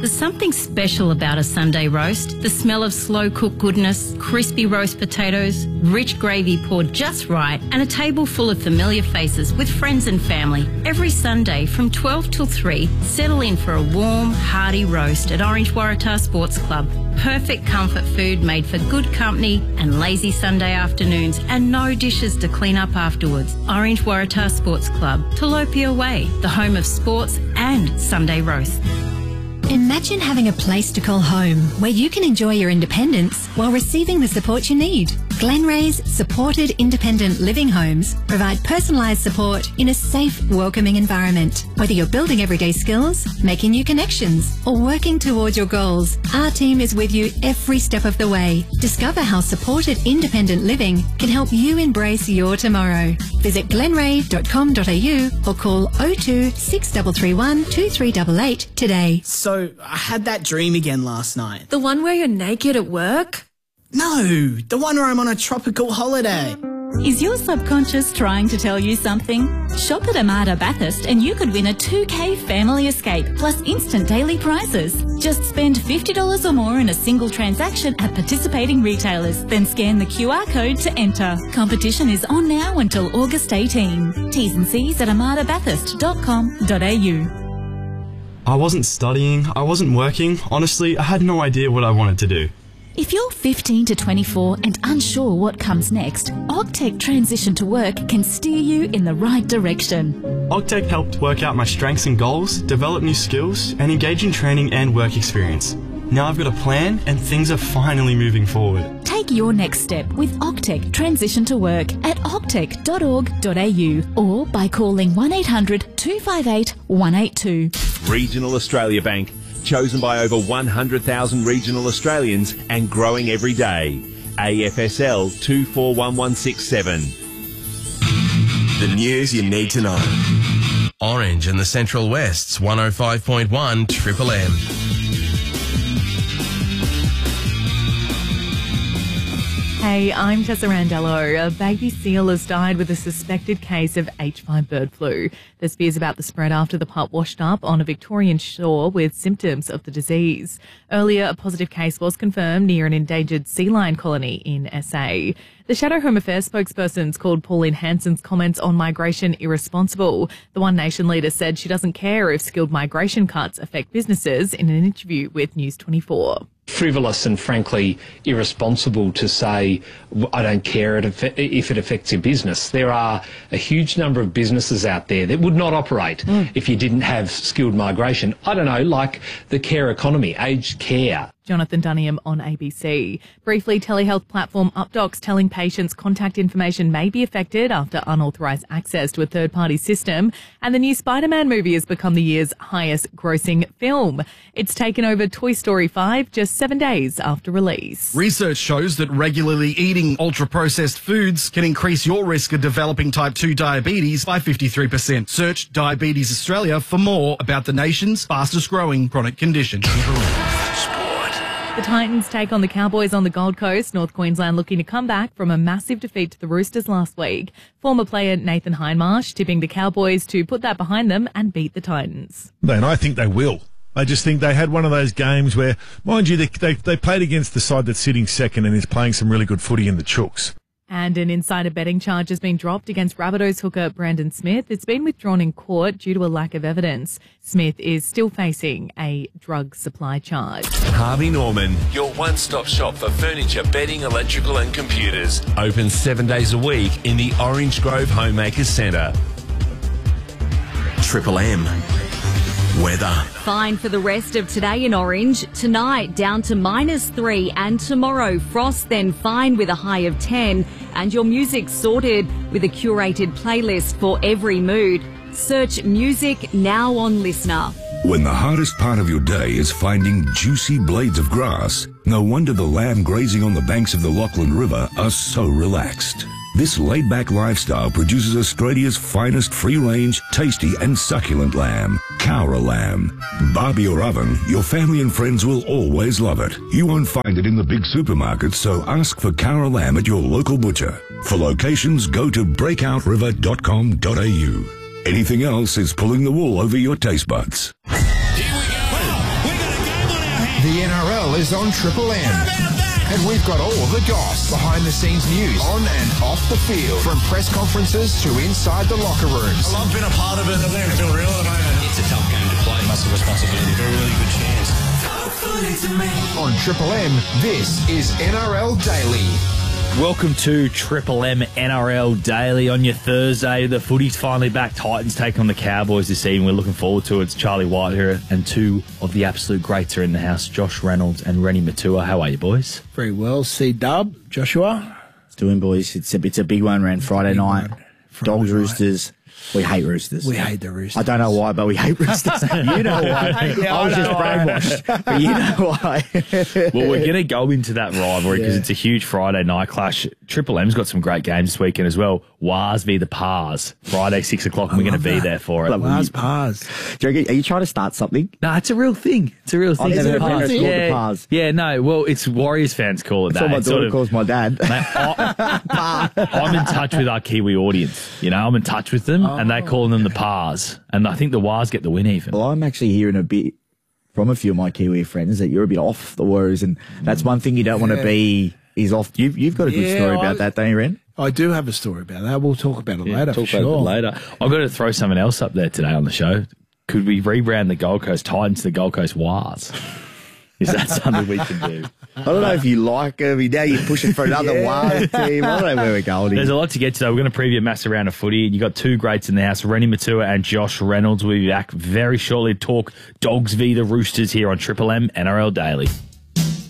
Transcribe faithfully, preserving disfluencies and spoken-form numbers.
There's something special about a Sunday roast. The smell of slow-cooked goodness, crispy roast potatoes, rich gravy poured just right, and a table full of familiar faces with friends and family. Every Sunday from twelve till three, settle in for a warm, hearty roast at Orange Waratah Sports Club. Perfect comfort food made for good company and lazy Sunday afternoons, and no dishes to clean up afterwards. Orange Waratah Sports Club, Tilapia Way, the home of sports and Sunday roast. Imagine having a place to call home where you can enjoy your independence while receiving the support you need. Glenray's supported independent living homes provide personalised support in a safe, welcoming environment. Whether you're building everyday skills, making new connections, or working towards your goals, our team is with you every step of the way. Discover how supported independent living can help you embrace your tomorrow. Visit glenray dot com dot a u or call oh two six three three one two three eight eight today. So, I had that dream again last night. The one where you're naked at work? No, the one where I'm on a tropical holiday. Is your subconscious trying to tell you something? Shop at Armada Bathurst and you could win a two K family escape plus instant daily prizes. Just spend fifty dollars or more in a single transaction at participating retailers, then scan the Q R code to enter. Competition is on now until August eighteenth. T's and C's at armada bathurst dot com dot a u. I wasn't studying, I wasn't working. Honestly, I had no idea what I wanted to do. If you're fifteen to twenty-four and unsure what comes next, Ogtech Transition to Work can steer you in the right direction. Ogtech helped work out my strengths and goals, develop new skills, and engage in training and work experience. Now I've got a plan and things are finally moving forward. Take your next step with Ogtech Transition to Work at ogtech dot org dot a u or by calling one eight hundred two five eight one eight two. Regional Australia Bank, chosen by over one hundred thousand regional Australians and growing every day. A F S L two four one one six seven. The news you need to know. Orange and the Central West's one oh five point one Triple M. Hey, I'm Tessa Randello. A baby seal has died with a suspected case of H five bird flu. There's fears about the spread after the pup washed up on a Victorian shore with symptoms of the disease. Earlier, a positive case was confirmed near an endangered sea lion colony in S A. The Shadow Home Affairs spokesperson's called Pauline Hanson's comments on migration irresponsible. The One Nation leader said she doesn't care if skilled migration cuts affect businesses in an interview with News twenty-four. Frivolous and frankly irresponsible to say, I don't care if it affects your business. There are a huge number of businesses out there that would not operate mm. if you didn't have skilled migration. I don't know, like the care economy, aged care. Jonathan Dunniam on A B C. Briefly, telehealth platform UpDocs telling patients contact information may be affected after unauthorised access to a third-party system. And the new Spider-Man movie has become the year's highest-grossing film. It's taken over Toy Story five just seven days after release. Research shows that regularly eating ultra-processed foods can increase your risk of developing type two diabetes by fifty-three percent. Search Diabetes Australia for more about the nation's fastest-growing chronic condition. The Titans take on the Cowboys on the Gold Coast. North Queensland looking to come back from a massive defeat to the Roosters last week. Former player Nathan Hindmarsh tipping the Cowboys to put that behind them and beat the Titans. And I think they will. I just think they had one of those games where, mind you, they, they, they played against the side that's sitting second and is playing some really good footy in the Chooks. And an insider betting charge has been dropped against Rabbitohs hooker Brandon Smith. It's been withdrawn in court due to a lack of evidence. Smith is still facing a drug supply charge. Harvey Norman, your one-stop shop for furniture, bedding, electrical and computers. Open seven days a week in the Orange Grove Homemakers Centre. Triple M. Weather. Fine for the rest of today in Orange. Tonight down to minus three and tomorrow frost, then fine with a high of ten. And your music sorted with a curated playlist for every mood. Search music now on Listener. When the hardest part of your day is finding juicy blades of grass, no wonder the lamb grazing on the banks of the Lachlan River are so relaxed. This laid-back lifestyle produces Australia's finest free-range, tasty and succulent lamb, Cowra lamb. Barbie or oven, your family and friends will always love it. You won't find it in the big supermarkets, so ask for Cowra lamb at your local butcher. For locations, go to breakout river dot com dot a u. Anything else is pulling the wool over your taste buds. Here we go. Wow, we got a The N R L is on Triple M. And we've got all the goss, behind-the-scenes news, on and off the field, from press conferences to inside the locker rooms. I love being a part of it. I think I feel real at the moment. It's a tough game to play. Massive responsibility. Very, really good chance. On Triple M, this is N R L Daily. Welcome to Triple M N R L Daily on your Thursday. The footy's finally back. Titans take on the Cowboys this evening. We're looking forward to it. It's Charlie White here, and two of the absolute greats are in the house, Josh Reynolds and Rennie Matua. How are you, boys? Very well. C-Dub, Joshua. It's doing, boys. It's a, it's a big one around Friday night. Dogs, Roosters. We hate Roosters. We hate the Roosters. I don't know why, but we hate Roosters. You know why. Yeah, I was I just brainwashed, but you know why. Well, we're going to go into that rivalry because Yeah. it's a huge Friday night clash. Triple M's got some great games this weekend as well. Wars v the Pars. Friday, six o'clock, and we're going to be that. there for it. Love Pars, Pars. Do you reckon, are you trying to start something? No, it's a real thing. It's a real thing. I've never It's a heard Pars. it called the Yeah, Pars. yeah, no. Well, it's Warriors fans call it That's that. what my It's daughter sort of- calls my dad. Mate, I, I'm in touch with our Kiwi audience. You know, I'm in touch with them, and they call them the Pars. And I think the Wars get the win even. Well, I'm actually hearing a bit from a few of my Kiwi friends that you're a bit off the Warriors, and that's one thing you don't want to Yeah. be is off. You've, you've got a good Yeah, story about I- that, don't you, Ren? I do have a story about that. We'll talk about it Yeah, later talk for about sure. it later. I've got to throw something else up there today on the show. Could we rebrand the Gold Coast Titans to the Gold Coast Wars? Is that something we can do? I don't know if you like him. Now you're pushing for another Yeah. wild team. I don't know where we're going. There's a lot to get to, though. We're going to preview a massive round of footy. You got two greats in the house, Rennie Matua and Josh Reynolds. We'll be back very shortly to talk Dogs v the Roosters here on Triple M N R L Daily.